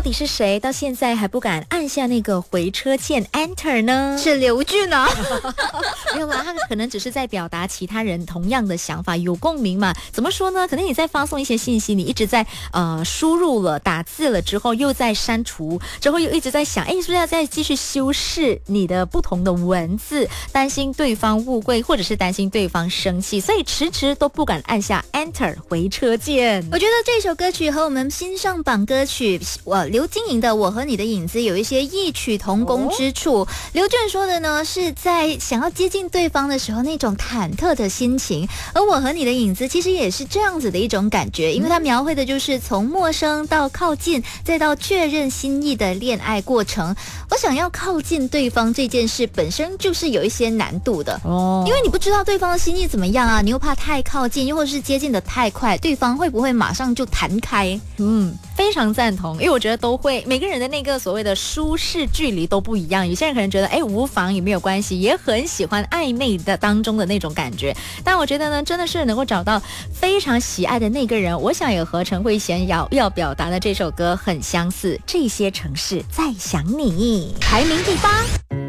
底是谁到现在还不敢按下那个回车键 Enter 呢？ 是刘俊啊。 没有啦，他可能只是在表达其他人同样的想法，有共鸣嘛。怎么说呢？可能你在发送一些信息，你一直在输入了打字了之后又在删除，之后又一直在想，是不是要再继续修饰你的不同的文字，担心对方误会或者是担心对方生气，所以迟迟都不敢按下 Enter 回车键。 我觉得这首歌曲和我们新上榜歌曲刘晶莹的《我和你的影子》有一些异曲同工之处。刘俊说的呢，是在想要接近对方的时候那种忐忑的心情，而我和你的影子其实也是这样子的一种感觉，因为它描绘的就是从陌生到靠近再到确认心意的恋爱过程。我想要靠近对方这件事本身就是有一些难度的因为你不知道对方的心意怎么样啊，你又怕太靠近，又或是接近的太快，对方会不会马上就弹开？ 非常赞同，因为我觉得都会，每个人的那个所谓的舒适距离都不一样。有些人可能觉得无妨也没有关系，也很喜欢暧昧的当中的那种感觉。但我觉得呢，真的是能够找到非常喜爱的那个人，我想也和陈慧娴要表达的这首歌很相似。这些城市在想你，排名第8。